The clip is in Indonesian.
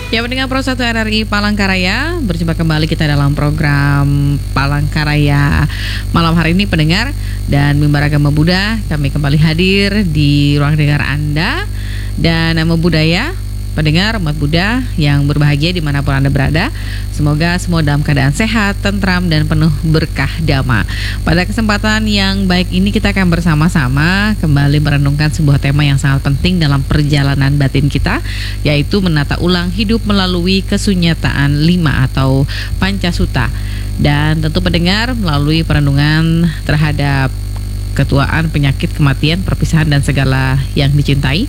Ya, pendengar Pro 1 RRI Palangkaraya, berjumpa kembali kita dalam program Palangkaraya malam hari ini, pendengar dan mimbar agama Buddha. Kami kembali hadir di ruang dengar Anda dan nama budaya. Pendengar umat Buddha yang berbahagia dimanapun Anda berada, semoga semua dalam keadaan sehat, tentram, dan penuh berkah dhamma. Pada kesempatan yang baik ini kita akan bersama-sama kembali merenungkan sebuah tema yang sangat penting dalam perjalanan batin kita, yaitu menata ulang hidup melalui kesunyataan 5 atau Pancasutta. Dan tentu pendengar, melalui perenungan terhadap ketuaan, penyakit, kematian, perpisahan, dan segala yang dicintai,